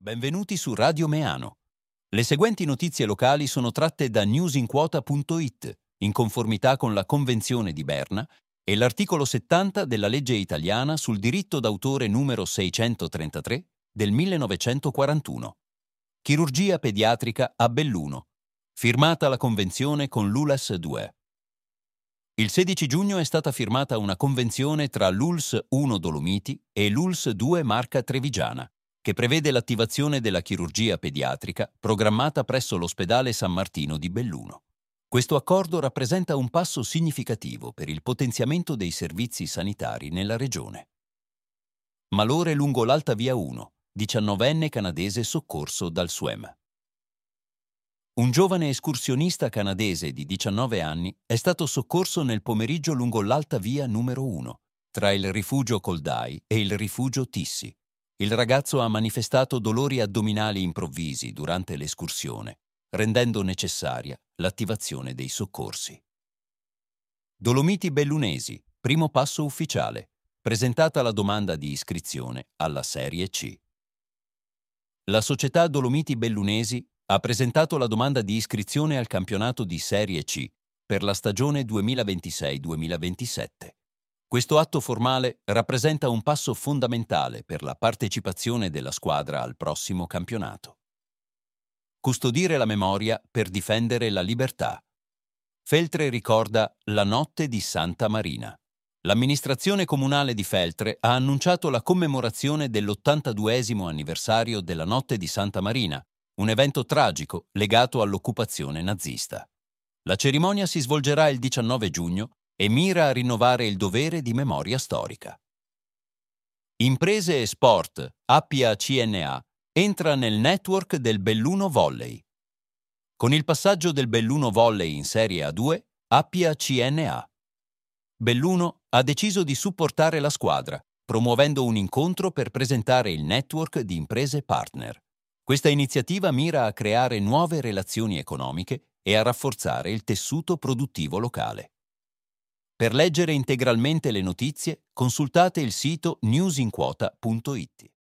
Benvenuti su Radio Meano. Le seguenti notizie locali sono tratte da newsinquota.it, in conformità con la Convenzione di Berna e l'articolo 70 della legge italiana sul diritto d'autore numero 633 del 1941. Chirurgia pediatrica a Belluno. Firmata la convenzione con l'ULAS 2. Il 16 giugno è stata firmata una convenzione tra l'ULS 1 Dolomiti e l'ULS 2 Marca Trevigiana, che prevede l'attivazione della chirurgia pediatrica programmata presso l'ospedale San Martino di Belluno. Questo accordo rappresenta un passo significativo per il potenziamento dei servizi sanitari nella regione. Malore lungo l'Alta Via 1, 19enne canadese soccorso dal SUEM. Un giovane escursionista canadese di 19 anni è stato soccorso nel pomeriggio lungo l'Alta Via numero 1, tra il rifugio Coldai e il rifugio Tissi. Il ragazzo ha manifestato dolori addominali improvvisi durante l'escursione, rendendo necessaria l'attivazione dei soccorsi. Dolomiti Bellunesi, primo passo ufficiale. Presentata la domanda di iscrizione alla Serie C. La società Dolomiti Bellunesi ha presentato la domanda di iscrizione al campionato di Serie C per la stagione 2026-2027. Questo atto formale rappresenta un passo fondamentale per la partecipazione della squadra al prossimo campionato. Custodire la memoria per difendere la libertà. Feltre ricorda la notte di Santa Marina. L'amministrazione comunale di Feltre ha annunciato la commemorazione dell'82esimo anniversario della notte di Santa Marina, un evento tragico legato all'occupazione nazista. La cerimonia si svolgerà il 19 giugno e mira a rinnovare il dovere di memoria storica. Imprese e Sport, Appia CNA, entra nel network del Belluno Volley. Con il passaggio del Belluno Volley in Serie A2, Appia CNA. Belluno ha deciso di supportare la squadra, promuovendo un incontro per presentare il network di imprese partner. Questa iniziativa mira a creare nuove relazioni economiche e a rafforzare il tessuto produttivo locale. Per leggere integralmente le notizie, consultate il sito newsinquota.it.